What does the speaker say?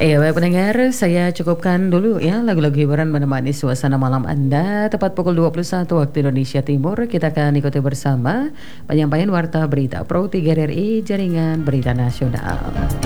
Iya, baik pendengar, saya cukupkan dulu ya lagu-lagu hiburan menemani suasana malam Anda. Tepat pukul 21 waktu Indonesia Timur, kita akan ikuti bersama penyampaian warta berita Pro 3 RRI Jaringan Berita Nasional.